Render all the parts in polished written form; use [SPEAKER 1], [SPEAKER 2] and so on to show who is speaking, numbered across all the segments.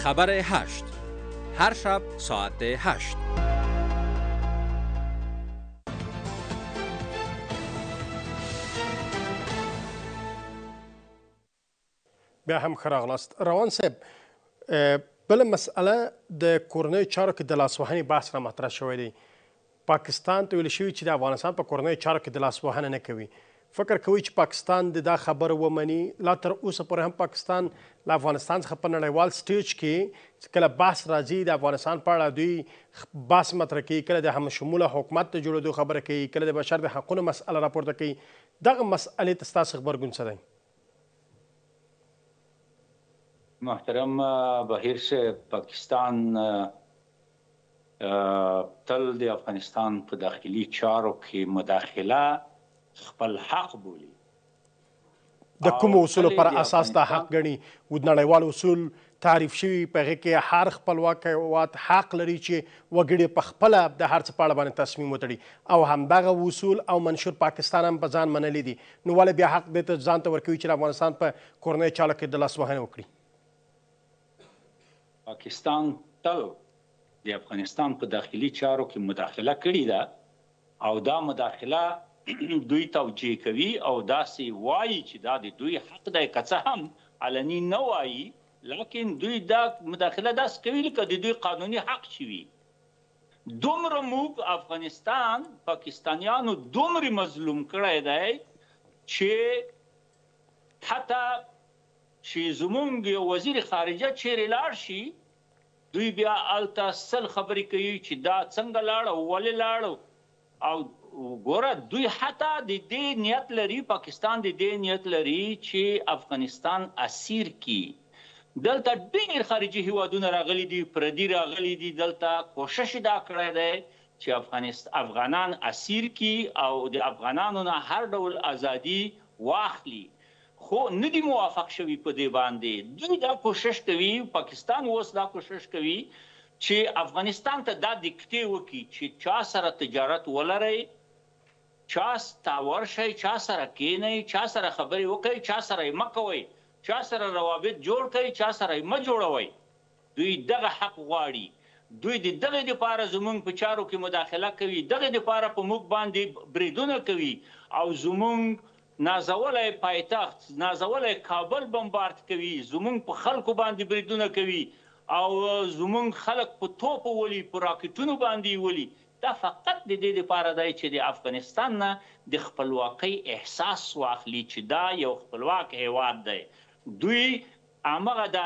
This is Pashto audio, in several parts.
[SPEAKER 1] خبر 8 هر شب ساعت 8.
[SPEAKER 2] بیا هم ښه راغلاست. روان صاحب، بله مسئله د کورنیو چارو کې د لاسوهنې بحث را مطرح شوی دی. پاکستان ته ویل شوي چې د افغانستان په کورنیو چارو کې د لاسوهنه نه کوي. فکر کوي چې پاکستان د دا خبره ومني؟ لا تر اوسه پورې هم پاکستان له افغانستان څخه په نړیوال سټیج کې کله بحث راځي د افغانستان په اړه دوی بحث مطرح کوي، کله د همشموله حکومت د جوړېدو خبره کوي، کله د بشر د حقونو مسأله راپورته کوي. دغه مسئلې ته ستاسو غبرګون څه دی؟
[SPEAKER 3] محترم بهیر صاحب، پاکستان تل د افغانستان په داخلي چارو کې مداخله خپل حق بولي.
[SPEAKER 2] د کوم اصولو پر اساس دا حق ګڼي؟ نړیوال اصول تعریف شوي، په هغې کې هر خپلواک هېواد حق لري چې وګړي په خپله د هر څه په اړه باندې تصمیم وتړي، او همدغه اصول او منشور پاکستان هم په ځان منلي دي. نو ولې بیا حق دې ته ځان ته ورکوي چې د افغانستان په کورنیو چارو کې د لاسوهنې وکړي؟
[SPEAKER 3] پاکستان تل د افغانستان په داخلي چارو کې مداخله کړې ده، او دا مداخله دوی توجیه کوي او داسې وایي چې دا د دوی حق دی، که څه هم علني نه وایي، لیکن دوی دا مداخله داسې کوي لکه د دوی قانوني حق چې وي. دومره موږ افغانستان پاکستانیانو دومره مظلوم کړی دی چې حتی چې زمونږ یو وزیر خارجه چیرې لاړ شي، دوی بیا هلته سل خبرې کوي چې دا څنګه لاړ او ولې لاړ. او ګوره دوی حتی د دې نیت لري، پاکستان د دې نیت لري چې افغانستان اسیر کی. دلته ډېر خارجي هیوادونه راغلي دي، پردي راغلي دي، دلته کوشش دا کړی دی چې افغانان اسیر کی او د افغانانو نه هر ډول ازادي واخلي، خو نه دي موافق شوي په دې باندې. دوی دا کوشش کوي، پاکستان اوس دا کوشش کوي چې افغانستان ته دا دیکتې وکړي چې چا سره تجارت ولرئ، چا ته ورشئ، چا سره کینئ، چا سره خبرې وکړئ، چا سره یې مه کوئ، چا سره روابط جوړ کړئ، چا سره یې مه جوړوئ. دوی دغه حق غواړي. دوی د دغې دپاره زموږ په چارو کې مداخله کوي، دغې دپاره په موږ باندې بریدونه کوي، او زموږ نازولی پایتخت، نازولی کابل بمبارد کوي، زموږ په خلکو باندې بریدونه کوي، او زموږ خلک په توپو ولي، په راکټونو باندې ولي. دا فقط د دې دپاره دی چې د افغانستان نه د خپلواکۍ احساس واخلي چې دا یو خپلواک هیواد دی. دوی همغه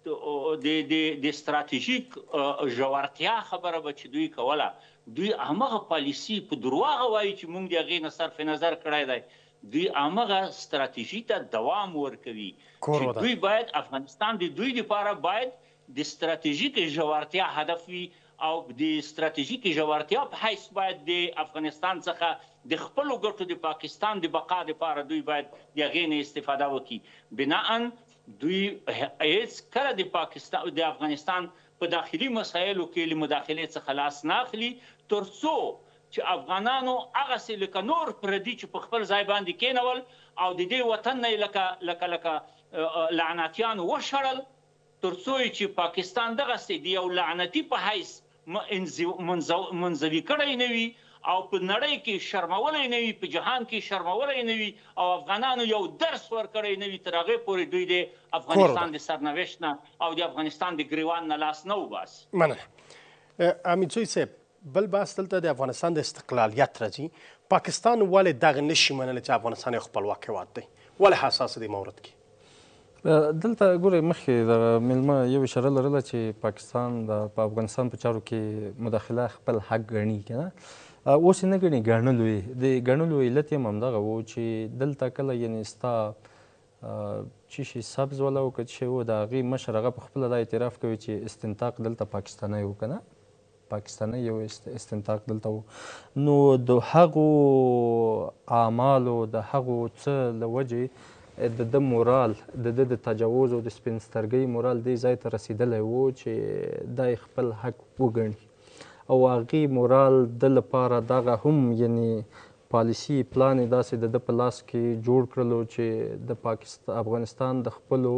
[SPEAKER 3] د ستراتیژیک ژورتیا خبره به چې دوی کوله، دوی همغه پالیسي په درواغه وایي چې موږ د هغې نه صرف نظر کړی دی. دوی همغه ستراتیژي ته دوام ورکوي چې دوی باید افغانستان د دوی لپاره باید د ستراتیژیک ژورتیا هدف وي، او د ستراتیژیک ژورتیا په حیث باید د افغانستان څخه د خپلو ګټو د پاکستان د بقا لپاره دوی باید د هغې نه استفاده وکړي. بناءً دوی هیڅ کله د افغانستان په داخلي مسایلو کې له مداخلې څخه لاس نه اخلي، تر څو چې افغانانو هغسې لکه نور پردي چې په خپل ځای باندې کېنول او د دې وطن نه لکه لعنتیان وشړل، تر څو چې پاکستان دغسې د یو لعنتي په حیث منزوي کړی نه وي، او په نړۍ کې شرمولی نه وي، په جهان کې شرمولی نه وي، او افغانانو یو درس ورکړی نه وي، تر هغې پورې دوی د افغانستان د سرنوشت نه او د افغانستان د ګریوان نه لاس نه وباسي.
[SPEAKER 2] مننه. امیدزوی صاحب، بل بحث دلته د افغانستان د استقلالیت راځي. پاکستان ولې دغه نشي منلی چې افغانستان یو خپلواک هېواد دی؟ ولې حساس دی مورد کې؟
[SPEAKER 4] دلته ګورئ، مخکې د میلمه یو اشاره لرله چې پاکستان په افغانستان په چارو کې مداخله خپل حق ګڼي، که نه؟ اوس یې نه ګڼي، ګڼلو یې. د ګڼلو علت یې هم همدغه و چې دلته کله یعنې ستا چې شي سبز ولا و که څه شی و، د هغې مشر هغه په خپله دا اعتراف کوي چې استنطاق دلته پاکستانی و، که نه؟ پاکستانی یو استنطاق دلته و. نو د هغو اعمالو، د هغو څه له وجې د ده مورال، د ده د تجاوز او د سپین سترګۍ مورال دې ځای ته رسېدلی و چې دا یې خپل حق وګڼي، او هغې مورال د لپاره دغه هم یعنې پالیسي پلان یې داسې د ده په لاس کې جوړ کړلو چې د افغانستان د خپلو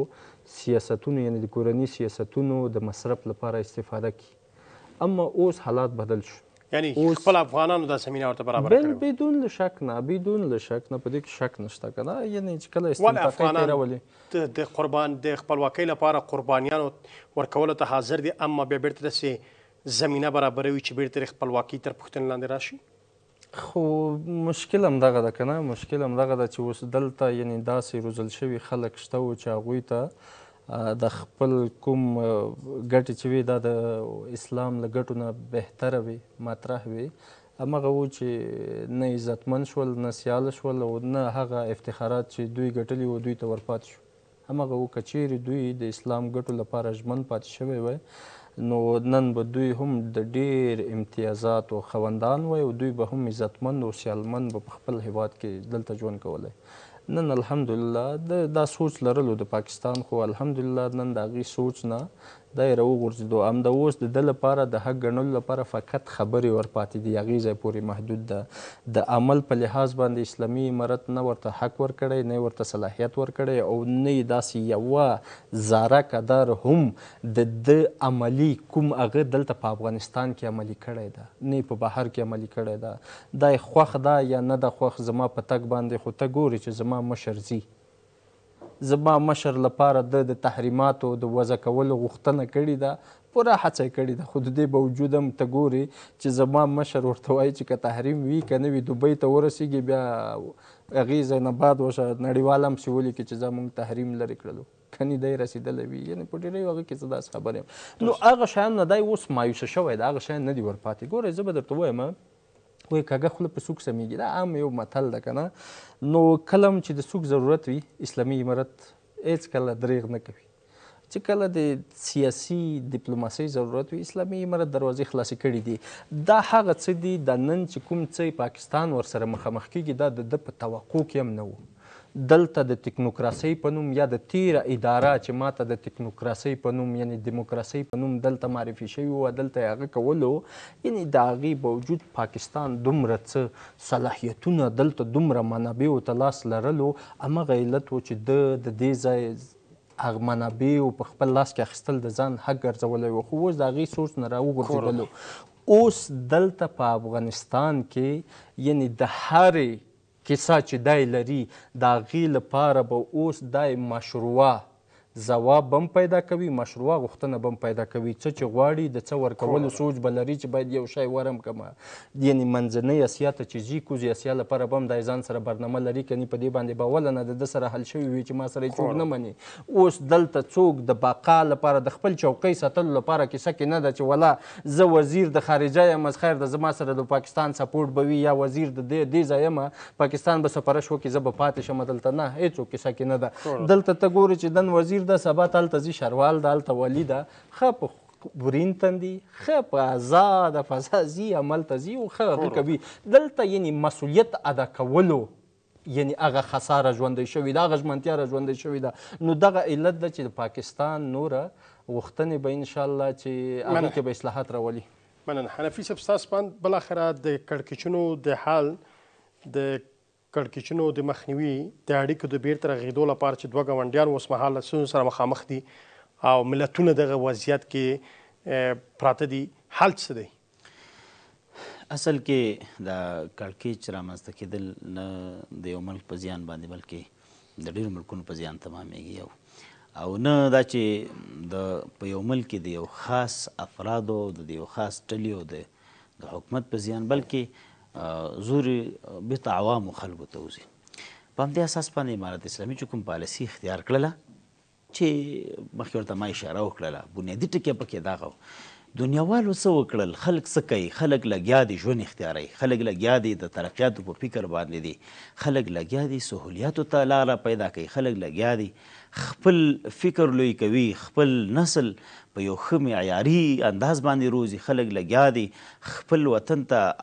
[SPEAKER 4] سیاستونو یعنې د کورني سیاستونو د مصرف لپاره استفاده کړي. اما اوس حالات بدل شو.
[SPEAKER 2] یعنی خپل افغانانو دا زمینه ورته برابر کړې وه.
[SPEAKER 4] بدون له شک نه په دې کې شک نشته که نه. یعنې چې کله
[SPEAKER 2] ولې
[SPEAKER 4] استنطاقي
[SPEAKER 2] افغانان
[SPEAKER 4] تېرولې
[SPEAKER 2] د خپلواکۍ لپاره قربانیانو ورکولو ته حاضر دي، اما بیا بیرته داسې زمینه برابروي چې بیرته د خپلواکۍ تر پوښتنې لاندې راشي؟
[SPEAKER 4] خو مشکل همدغه ده که نه، مشکل همدغه ده چې اوس دلته یعنې داسې روزل شوي خلک شته وو چې هغوی ته د خپل کوم ګټې چې وي دا د اسلام له ګټو نه بهتره وي، مطرح وي. همغه و چې نه عزتمن شول، نه سیاله شول، او نه هغه افتخارات چې دوی ګټلي وو دوی ته ورپاتې شو. همغه و که چیرې دوی د اسلام ګټو لپاره ژمن پاتې شوی وی نو نن به دوی هم د ډېر امتیازاتو خوندان وی او دوی به هم عزتمند او سیالمند به په خپل هیواد کې دلته ژوند کولی. نن الحمدلله دا سوچ لرلو د پاکستان، خو الحمدلله نن د هغې سوچ نه دا یې راوغورځېدو. همدا اوس د ده لپاره د حق ګڼلو لپاره فقط خبرې ورپاتې دي، هغې ځای پورې محدود ده. د عمل په لحاظ باندې اسلامي امارت نه ورته حق ورکړی، نه یې ورته صلاحیت ورکړی، او نه یې داسې یوه ذره قدر هم د ده عملي کوم هغه دلته په افغانستان کې عملي کړی ده، نه یې په بهر کې عملي کړی ده. دا یې خوښ ده یا نه ده خوښ زما په تګ باندې، خو ته ګورې چې زما مشر ځي، زما مشر لپاره د تحریماتو د وضع کولو غوښتنه کړې ده، پوره هڅه یې کړې ده، خو د دې باوجود هم ته ګورې چې زما مشر ورته وایي چې که تحریم وي که نه وي دوبۍ ته ورسېږي، بیا هغې ځای نه بعد ورشه نړیوال هم پسې ولیکي چې زه موږ تحریم لرې کړلو، کنې دی رسېدلی وي. یعنې په ډېرۍ هغه کې زه داسې خبرې یم. نو هغه شیان نه دی اوس مایوسه شوی ده، هغه شیان نه دي ورپاتې. ګورئ زه به درته وایم وایي کږه خوله په سوک سمیږي، دا عام یو متل ده که نه. نو کله هم چې د سوک ضرورت وي اسلامي امارت هېڅکله دریغ نه کوي. چې کله د سیاسي ډیپلوماسۍ ضرورت وي اسلامي امارت دروازې خلاصې کړي دي. دا هغه څه دي د نن چې کوم څه پاکستان ورسره مخامخ کېږي دا د ده په توقع کې هم نه و. دلته د تکنوکراسۍ په نوم یا د تیره اداره چې ماته د تکنوکراسۍ په نوم یعنې دیموکراسۍ په نوم دلته معرفي شوي وه، دلته یې هغه کولو. یعنې د هغې باوجود پاکستان دومره څه صلاحیتونه دلته دومره منابعو ته لاس لرلو، همغه علت و چې ده د دې ځای هغه منابعو په خپل لاس کې اخیستل د ځان حق ګرځولی و. خو اوس د هغې سوچ نه راوغورځېدلو. اوس دلته په افغانستان کې یعنې د هرې کیسه چې دی لري د هغې لپاره به اوس دی مشروعه ځواب هم پیدا کوي، مشروعه غوښتنه به هم پیدا کوي. څه چې غواړي د څه ورکولو سوچ به لري چې باید یو شی ورم کړمه. یعنې منځنۍ اسیا ته چې ځي کوزي اسیا لپاره به هم دی ځان سره برنامه لري، که نه په دې باندې به اوله نه د ده سره حل شوي وي چې ما سره یې څوک نه مني. اوس دلته څوک د بقا لپاره د خپل چوکۍ ساتلو لپاره کیسه کې نه ده چې ولا زه وزیر د خارجه یم، از خیر د زما سره د پاکستان سپورټ به وي، یا وزیر د دې ځای یم پاکستان به سفارش وکړي زه به پاتې شم. دلته نه، هېڅوک کیسه کې نه ده. دلته ته ګورې چې نن وزیر ده، سبا ته هلته ځي شروال ده، هلته والي ده، ښه په ورین تندي، ښه په ازاده فضا ځي، عمل ته ځي او ښه هغه کوي. دلته یعنې مسؤلیت ادا کولو یعنې هغه خساره ژوندی شوې ده، هغه ژمنتیا را ژوندی شوې ده. نو دغه علت ده چې د پاکستان نوره غوښتنې به انشاءالله چې هغې کې به اصلاحات راولي.
[SPEAKER 2] مننه. حنفي صاحب ستاسو باندې بالاخره د کړکېچونو د حل د کړکېچونو د مخنیوي د اړیکو د بیرته رغېدو لپاره چې دوه ګاونډیان اوسمهاله ستونزو سره مخامخ دي او ملتونه دغه وضعیت کې پراته دي، حل څه دی؟
[SPEAKER 5] اصل کې د کړکېچ رامنځته کېدل نه د یو ملک په زیان باندې بلکې د ډېرو ملکونو په زیان تمامېږي، او نه دا چې په یو ملک کې د یو خاص افرادو د یو خاص ډلې د حکومت په زیان، بلکې زورې بیرته عوامو خلکو ته وځي. په همدې اساس باندې امارت اسلامي چې کوم پالیسي اختیار کړله چې مخکې ورته ما اشاره وکړله، بنیادي ټکي پکې دغه دنیاوالو څه وکړل، خلک څه کوي، خلک لګیا دي ژوند اختیاروي، خلک لګیا دي د ترقیاتو په فکر باندې دي، خلک لګیا دي سهولیاتو ته لاره پیدا کوي، خلک لګیا دي خپل فکر لوی کوي، خپل نسل په یو ښه معیاري انداز باندې روزي، خلک لګیا دي خپل وطن ته